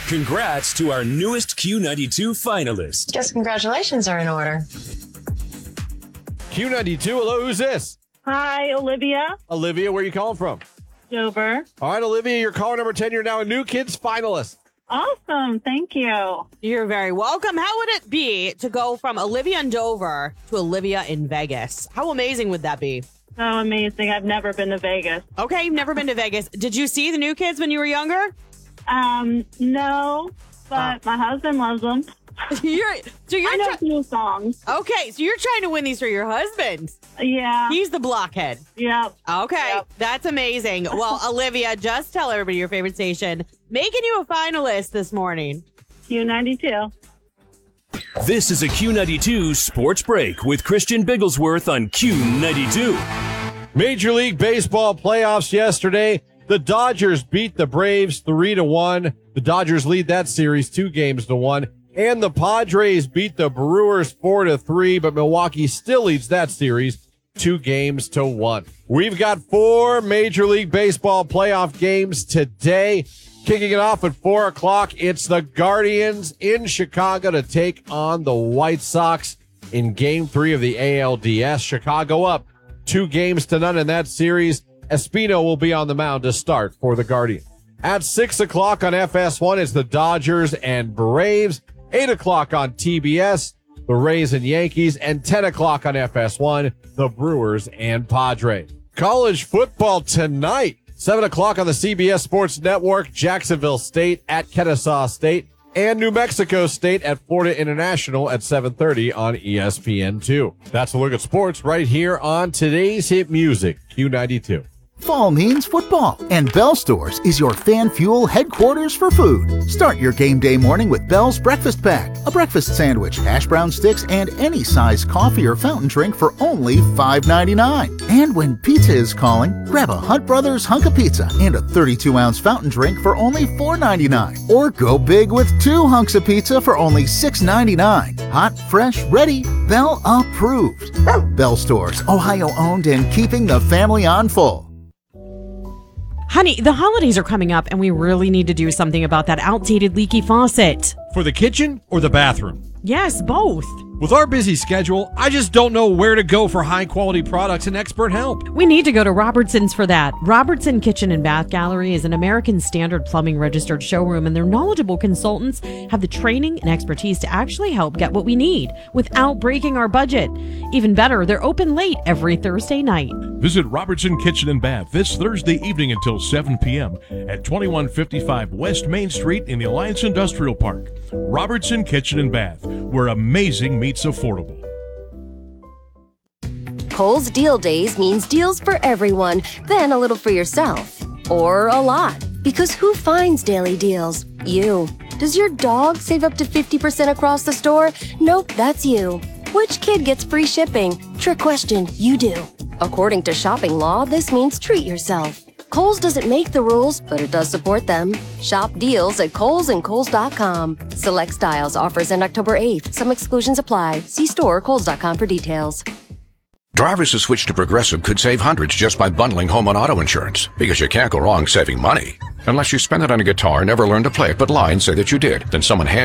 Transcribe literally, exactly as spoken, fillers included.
Congrats to our newest Q ninety-two finalist. Guess congratulations are in order. Q ninety-two, hello, who's this? Hi, Olivia. Olivia, where are you calling from? Dover. All right, Olivia, you're caller number ten. You're now a New Kids finalist. Awesome. Thank you. You're very welcome. How would it be to go from Olivia in Dover to Olivia in Vegas? How amazing would that be? So amazing. I've never been to Vegas. Okay, you've never been to Vegas. Did you see the New Kids when you were younger? Um, no, but my husband loves them. you're, so you're I know try- a few songs. Okay, so you're trying to win these for your husband. Yeah. He's the blockhead. Yep. Okay, Yep. That's amazing. Well, Olivia, just tell everybody your favorite station. Making you a finalist this morning. Q ninety-two. This is a Q ninety-two Sports Break with Christian Bigglesworth on Q ninety-two. Major League Baseball playoffs yesterday. The Dodgers beat the Braves three to one. The Dodgers lead that series two games to one. And the Padres beat the Brewers four to three, but Milwaukee still leads that series two games to one. We've got four Major League Baseball playoff games today. Kicking it off at four o'clock, it's the Guardians in Chicago to take on the White Sox in game three of the A L D S. Chicago up two games to none in that series. Espino will be on the mound to start for the Guardians. At six o'clock on F S one, it's the Dodgers and Braves. eight o'clock on T B S, the Rays and Yankees. And ten o'clock on F S one, the Brewers and Padres. College football tonight. seven o'clock on the C B S Sports Network, Jacksonville State at Kennesaw State. And New Mexico State at Florida International at seven thirty on E S P N two. That's a look at sports right here on today's hit music, Q ninety-two. Fall means football, and Bell Stores is your fan fuel headquarters for food. Start your game day morning with Bell's Breakfast Pack, a breakfast sandwich, hash brown sticks, and any size coffee or fountain drink for only five ninety-nine. And when pizza is calling, grab a Hunt Brothers hunk of pizza and a thirty-two ounce fountain drink for only four ninety-nine. Or go big with two hunks of pizza for only six ninety-nine. Hot, fresh, ready, Bell approved. Bell Stores, Ohio owned and keeping the family on full. Honey, the holidays are coming up and we really need to do something about that outdated leaky faucet. For the kitchen or the bathroom? Yes, both. With our busy schedule, I just don't know where to go for high-quality products and expert help. We need to go to Robertson's for that. Robertson Kitchen and Bath Gallery is an American Standard Plumbing registered showroom, and their knowledgeable consultants have the training and expertise to actually help get what we need without breaking our budget. Even better, they're open late every Thursday night. Visit Robertson Kitchen and Bath this Thursday evening until seven p.m. at twenty-one fifty-five West Main Street in the Alliance Industrial Park. Robertson Kitchen and Bath, where amazing meets affordable. Kohl's Deal Days means deals for everyone, then a little for yourself. Or a lot. Because who finds daily deals? You. Does your dog save up to fifty percent across the store? Nope, that's you. Which kid gets free shipping? Trick question, you do. According to shopping law, this means treat yourself. Kohl's doesn't make the rules, but it does support them. Shop deals at Kohl's and Kohl's dot com. Select styles offers end October eighth. Some exclusions apply. See store or Kohl's dot com for details. Drivers who switch to Progressive could save hundreds just by bundling home and auto insurance, because you can't go wrong saving money. Unless you spend it on a guitar, never learn to play it, but lie and say that you did. Then someone hands